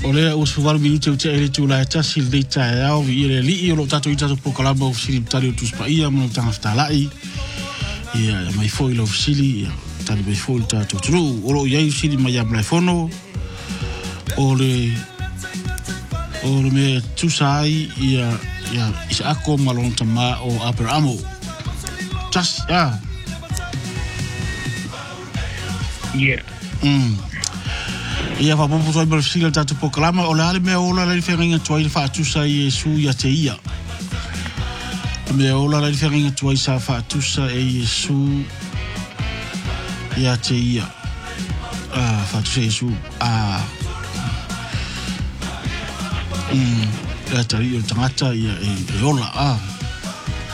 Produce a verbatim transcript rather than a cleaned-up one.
Ole o suvaru minuti o te ere tu la ta sil de ta ya o ile li o lo tato i tato pokalabo sili tali o tu spa ia mo tanga ftalai ia mai foi lo sili ia tali mai foi tato tru o lo ia sili mai am fono ole ole me tu sai ia ia is ako malon tama o aperamo just ja yeah mm ia fa popo soi Brasil tatu pokalama o le me ola le feringa toi fa tu sai su ia te ia me ola le feringa toi sa fa tu sa e su ia te ia ah fa tu sai su ah mm la tari o tangata ia e ola ah